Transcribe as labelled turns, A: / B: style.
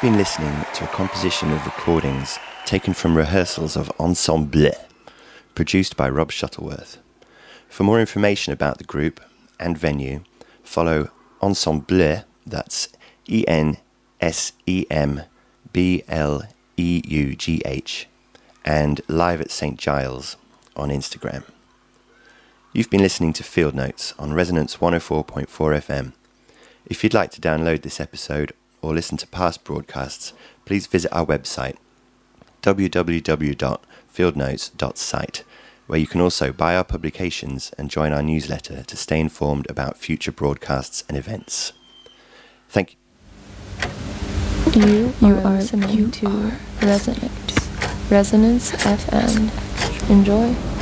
A: been listening to a composition of recordings taken from rehearsals of Ensemble, produced by Rob Shuttleworth. For more information about the group and venue, follow Ensemble, that's ENSEMBLEUGH, and Live at St. Giles on Instagram. You've been listening to Field Notes on Resonance 104.4 FM. If you'd like to download this episode or listen to past broadcasts, please visit our website, www.fieldnotes.site, where you can also buy our publications and join our newsletter to stay informed about future broadcasts and events. Thank you.
B: You are listening to Resonance FM. Enjoy.